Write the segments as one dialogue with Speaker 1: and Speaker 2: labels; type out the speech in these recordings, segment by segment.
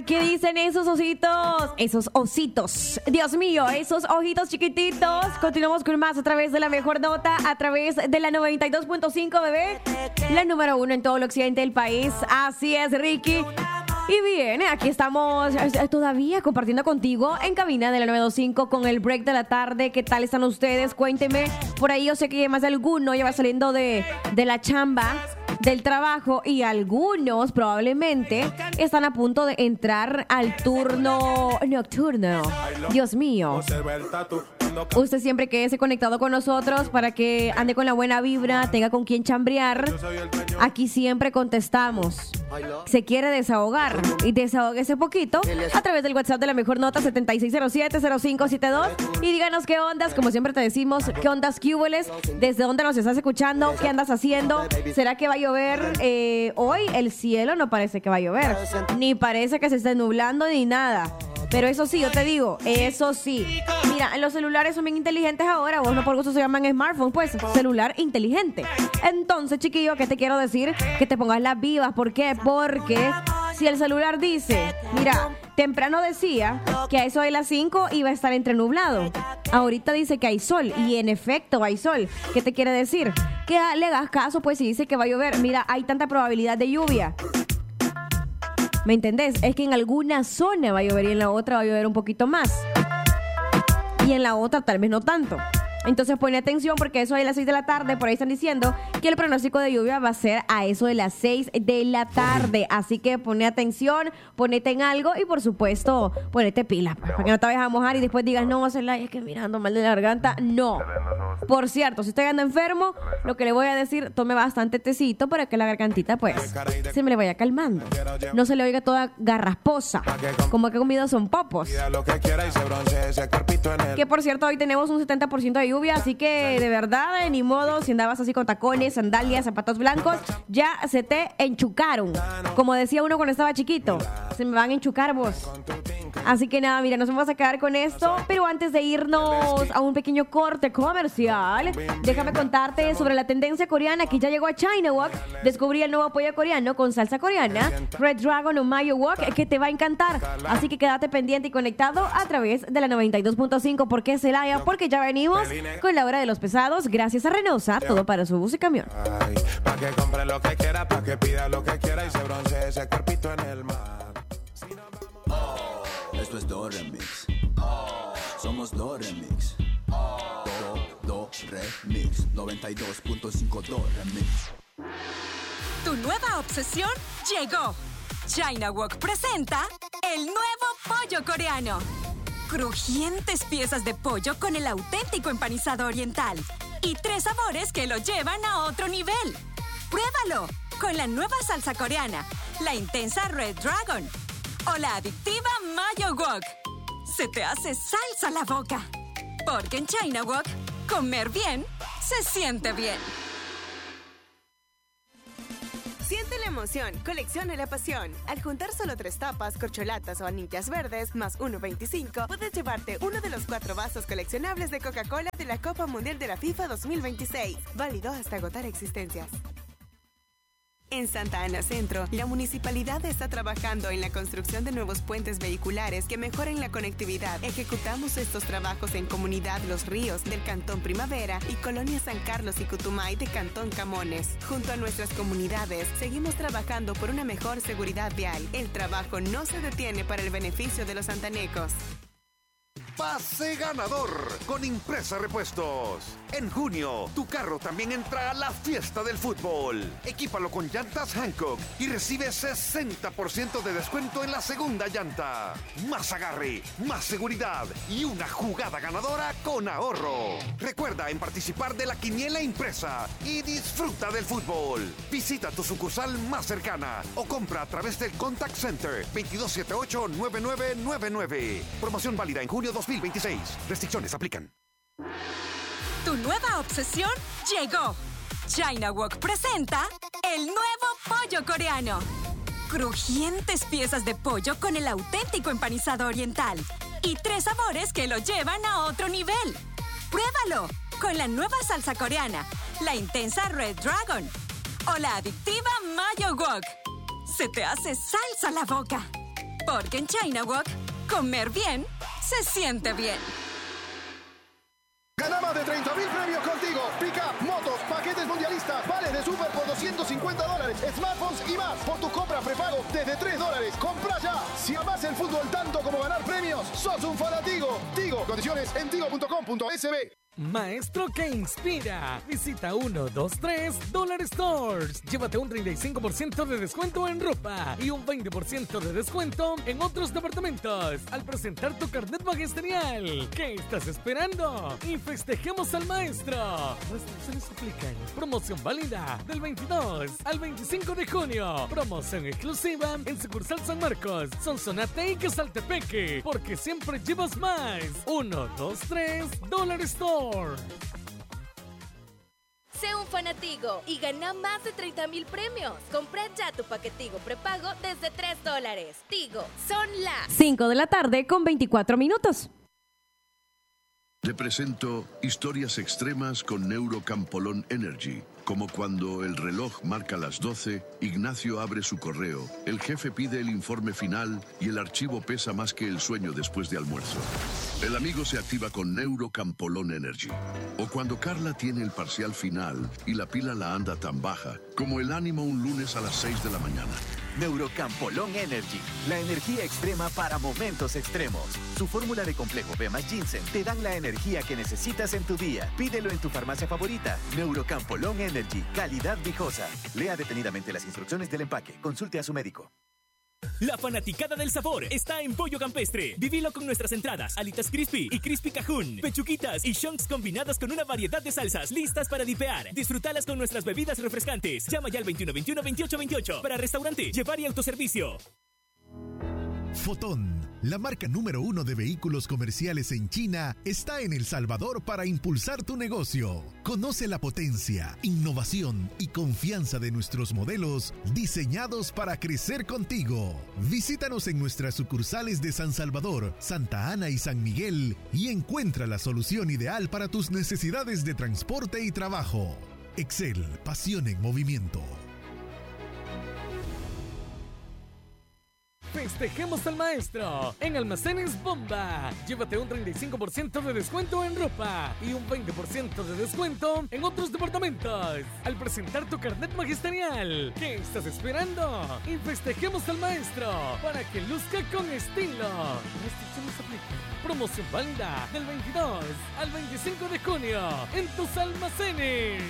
Speaker 1: ver qué dicen esos ositos. Esos ositos. Dios mío, esos ojitos chiquititos. Continuamos con más a través de la mejor nota, a través de la 92.5, bebé. La número 1 en todo el occidente del país. Así es, Ricky. Y bien, aquí estamos todavía compartiendo contigo en cabina de la 925 con el break de la tarde. ¿Qué tal están ustedes? Cuéntenme. Por ahí yo sé que más de alguno ya va saliendo de la chamba, del trabajo, y algunos probablemente están a punto de entrar al turno nocturno. Dios mío. Usted siempre quédese conectado con nosotros para que ande con la buena vibra, tenga con quien chambrear. Aquí siempre contestamos. Se quiere desahogar y desahóguese poquito a través del WhatsApp de la mejor nota 7607-0572 y díganos qué ondas, como siempre te decimos, qué ondas, qué hubeles, desde dónde nos estás escuchando, qué andas haciendo. ¿Será que va a llover hoy? El cielo no parece que va a llover, ni parece que se esté nublando ni nada. Pero eso sí, yo te digo, eso sí. Mira, los celulares son bien inteligentes ahora. Vos no por gusto se llaman smartphone, pues, celular inteligente. Entonces, chiquillo, ¿qué te quiero decir? Que te pongas las vivas. ¿Por qué? Porque si el celular dice, mira, temprano decía que a eso de las 5 iba a estar entrenublado. Ahorita dice que hay sol. Y en efecto hay sol. ¿Qué te quiere decir? Que le hagas caso, pues, si dice que va a llover. Mira, hay tanta probabilidad de lluvia. ¿Me entendés? Es que en alguna zona va a llover y en la otra va a llover un poquito más. Y en la otra tal vez no tanto. Entonces pone atención porque eso de las 6 de la tarde, por ahí están diciendo que el pronóstico de lluvia va a ser a eso de las 6 de la tarde. Así que pone atención, ponete en algo y por supuesto ponete pila para que no te vayas a mojar y después digas, no, es que mirando mal de la garganta. No. Por cierto, si estoy ando enfermo, lo que le voy a decir, tome bastante tecito para que la gargantita pues se me le vaya calmando. No se le oiga toda garrasposa, como que ha comido son popos. Que por cierto, hoy tenemos un 70% de lluvia, así que de verdad, ni modo, si andabas así con tacones, sandalias, zapatos blancos, ya se te enchucaron. Como decía uno cuando estaba chiquito, se me van a enchucar vos. Así que nada, mira, nos vamos a quedar con esto, pero antes de irnos a un pequeño corte comercial, déjame contarte sobre la tendencia coreana que ya llegó a China Walk. Descubrí el nuevo pollo coreano con salsa coreana, Red Dragon o Mayo Wok, que te va a encantar. Así que quédate pendiente y conectado a través de la 92.5. ¿Por qué Celaya? Porque ya venimos con la hora de los pesados, gracias a Renosa, todo para su bus y camión.
Speaker 2: Pa' que compre lo que quiera, pa' que pida lo que quiera y se bronce ese cuerpito en el mar.
Speaker 3: Esto es Do Remix. Somos Do Remix. Do Remix. 92.5 Do Remix.
Speaker 4: Tu nueva obsesión llegó. China Wok presenta el nuevo pollo coreano. Crujientes piezas de pollo con el auténtico empanizado oriental y 3 sabores que lo llevan a otro nivel. ¡Pruébalo! Con la nueva salsa coreana, la intensa Red Dragon o la adictiva Mayo Wok. Se te hace salsa la boca. Porque en China Wok, comer bien se siente bien.
Speaker 5: Siente la emoción, colecciona la pasión. Al juntar solo 3 tapas, corcholatas o anillas verdes, más 1.25, puedes llevarte uno de los 4 vasos coleccionables de Coca-Cola de la Copa Mundial de la FIFA 2026. Válido hasta agotar existencias. En Santa Ana Centro, la municipalidad está trabajando en la construcción de nuevos puentes vehiculares que mejoren la conectividad. Ejecutamos estos trabajos en Comunidad Los Ríos del Cantón Primavera y Colonia San Carlos y Cutumay de Cantón Camones. Junto a nuestras comunidades, seguimos trabajando por una mejor seguridad vial. El trabajo no se detiene para el beneficio de los santanecos.
Speaker 6: Pase ganador con Impresa Repuestos. En junio, tu carro también entra a la fiesta del fútbol. Equípalo con llantas Hankook y recibe 60% de descuento en la segunda llanta. Más agarre, más seguridad y una jugada ganadora con ahorro. Recuerda en participar de la quiniela impresa y disfruta del fútbol. Visita tu sucursal más cercana o compra a través del Contact Center 2278-9999. Promoción válida en junio 2026. Restricciones aplican.
Speaker 4: Tu nueva obsesión llegó. China Wok presenta el nuevo pollo coreano. Crujientes piezas de pollo con el auténtico empanizado oriental y 3 sabores que lo llevan a otro nivel. ¡Pruébalo! Con la nueva salsa coreana, la intensa Red Dragon o la adictiva Mayo Wok. Se te hace salsa la boca. Porque en China Walk, comer bien se siente bien.
Speaker 7: Gana más de 30,000 premios contigo. Pick-up, motos, paquetes mundialistas, vales de super por $250, smartphones y más. Por tu compra prepago desde $3. Compra ya. Si amas el fútbol tanto como ganar premios, sos un fanatigo. Tigo, condiciones en tigo.com.sb.
Speaker 8: Maestro que inspira. Visita 123 Dollar Stores. Llévate un 35% de descuento en ropa y un 20% de descuento en otros departamentos al presentar tu carnet magisterial. ¿Qué estás esperando? Y festejemos al maestro. Restricciones aplican. Promoción válida del 22 al 25 de junio. Promoción exclusiva en sucursal San Marcos, Sonsonate y Quesaltepeque. Porque siempre llevas más. 123 Dollar Stores.
Speaker 9: Sé un fanatigo y gana más de 30,000 premios. Compra ya tu paquetigo prepago desde $3. Tigo, son las
Speaker 1: 5 de la tarde con 24 minutos.
Speaker 10: Le presento historias extremas con Neurocampolón Energy. Como cuando el reloj marca las 12, Ignacio abre su correo, el jefe pide el informe final y el archivo pesa más que el sueño después de almuerzo. El amigo se activa con Neurocampolón Energy. O cuando Carla tiene el parcial final y la pila la anda tan baja como el ánimo un lunes a las 6 de la mañana.
Speaker 11: Neurocampolón Energy, la energía extrema para momentos extremos. Su fórmula de complejo B más ginseng te dan la energía que necesitas en tu día. Pídelo en tu farmacia favorita. Neurocampolón Energy, calidad viejosa. Lea detenidamente las instrucciones del empaque. Consulte a su médico.
Speaker 12: La fanaticada del sabor está en Pollo Campestre. Vivilo con nuestras entradas, alitas crispy y crispy cajún, pechuquitas y chunks combinados con una variedad de salsas listas para dipear. Disfrútalas con nuestras bebidas refrescantes. Llama ya al 2121-2828 para restaurante, llevar y autoservicio.
Speaker 13: Fotón, la marca número 1 de vehículos comerciales en China, está en El Salvador para impulsar tu negocio. Conoce la potencia, innovación y confianza de nuestros modelos diseñados para crecer contigo. Visítanos en nuestras sucursales de San Salvador, Santa Ana y San Miguel y encuentra la solución ideal para tus necesidades de transporte y trabajo. Excel, pasión en movimiento.
Speaker 8: Festejemos al maestro en Almacenes Bomba. Llévate un 35% de descuento en ropa y un 20% de descuento en otros departamentos al presentar tu carnet magisterial. ¿Qué estás esperando? Y festejemos al maestro para que luzca con estilo. Restricciones aplican. Promoción válida del 22 al 25 de junio en tus almacenes.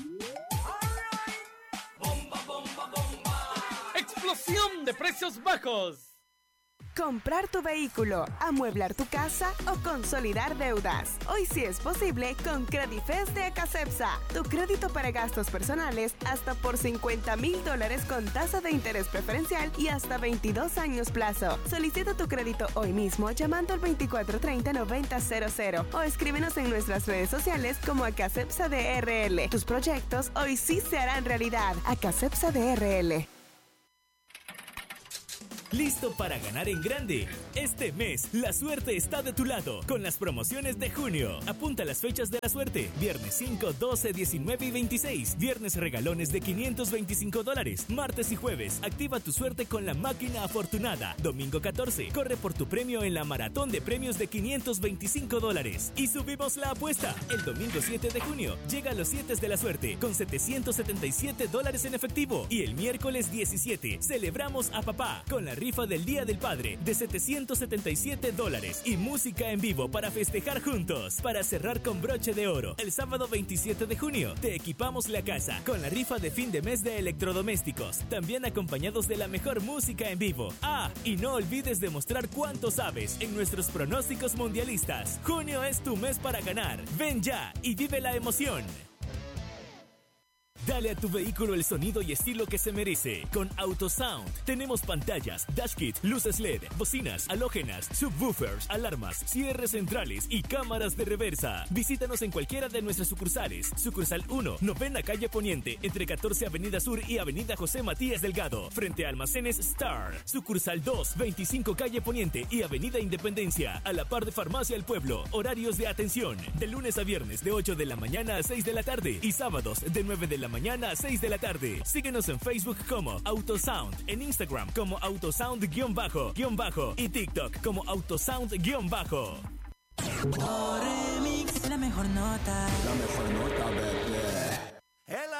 Speaker 8: ¡Explosión de precios bajos!
Speaker 5: Comprar tu vehículo, amueblar tu casa o consolidar deudas. Hoy sí es posible con Credifest de Acacepsa. Tu crédito para gastos personales hasta por $50,000 con tasa de interés preferencial y hasta 22 años plazo. Solicita tu crédito hoy mismo llamando al 2430-9000 o escríbenos en nuestras redes sociales como Acacepsa DRL. Tus proyectos hoy sí se harán realidad. Acacepsa DRL.
Speaker 12: ¿Listo para ganar en grande? Este mes, la suerte está de tu lado con las promociones de junio. Apunta las fechas de la suerte. Viernes 5, 12, 19 y 26. Viernes regalones de $525. Martes y jueves, activa tu suerte con la máquina afortunada. Domingo 14, corre por tu premio en la maratón de premios de $525. Y subimos la apuesta. El domingo 7 de junio, llega a los 7 de la suerte con $777 en efectivo. Y el miércoles 17, celebramos a papá con la rifa del Día del Padre de $777 y música en vivo para festejar juntos. Para cerrar con broche de oro, el sábado 27 de junio te equipamos la casa con la rifa de fin de mes de electrodomésticos, también acompañados de la mejor música en vivo. Ah, y no olvides demostrar cuánto sabes en nuestros pronósticos mundialistas. Junio es tu mes para ganar. Ven ya y vive la emoción. Dale a tu vehículo el sonido y estilo que se merece. Con AutoSound tenemos pantallas, dash kit, luces LED, bocinas, halógenas, subwoofers, alarmas, cierres centrales y cámaras de reversa. Visítanos en cualquiera de nuestras sucursales. Sucursal 1, 9ª calle Poniente, entre 14 Avenida Sur y Avenida José Matías Delgado, frente a Almacenes Star. Sucursal 2, 25 calle Poniente y Avenida Independencia, a la par de Farmacia El Pueblo. Horarios de atención, de lunes a viernes de 8 de la mañana a 6 de la tarde y sábados de 9 de la mañana a 6 de la tarde. Síguenos en Facebook como Autosound, en Instagram como Autosound__ y TikTok como Autosound_.
Speaker 14: La mejor nota.